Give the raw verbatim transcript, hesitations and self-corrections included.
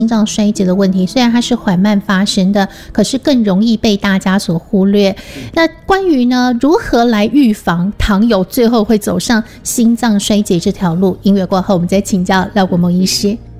心脏衰竭的问题，虽然它是缓慢发生的，可是更容易被大家所忽略。那关于呢如何来预防糖友最后会走上心脏衰竭这条路，音乐过后我们再请教廖国萌医师。